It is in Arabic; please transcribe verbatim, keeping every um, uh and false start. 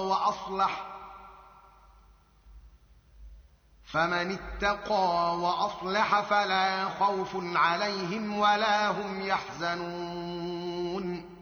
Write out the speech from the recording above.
وأصلح فمن اتقى وأصلح فلا خوف عليهم ولا هم يحزنون